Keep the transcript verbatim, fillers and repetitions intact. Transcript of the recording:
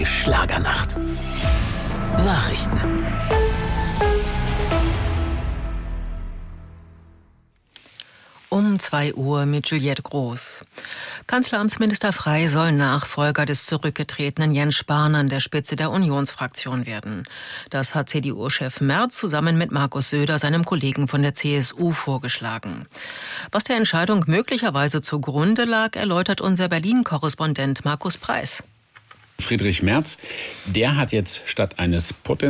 Schlagernacht. Nachrichten. Um zwei Uhr mit Juliette Groß. Kanzleramtsminister Frey soll Nachfolger des zurückgetretenen Jens Spahn an der Spitze der Unionsfraktion werden. Das hat C D U-Chef Merz zusammen mit Markus Söder, seinem Kollegen von der C S U, vorgeschlagen. Was der Entscheidung möglicherweise zugrunde lag, erläutert unser Berlin-Korrespondent Markus Preis. Friedrich Merz, der hat jetzt statt eines potenziellen